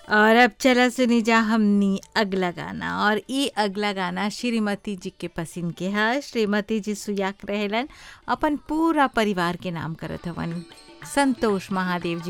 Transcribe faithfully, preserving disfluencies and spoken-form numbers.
और अब चला सुनी जा हमनी अगला गाना। और ई अगला गाना श्रीमती जी के पसंद के है। श्रीमती जी सुयाक रहेलन अपन पूरा परिवार के नाम करत हवन। संतोष महादेव जी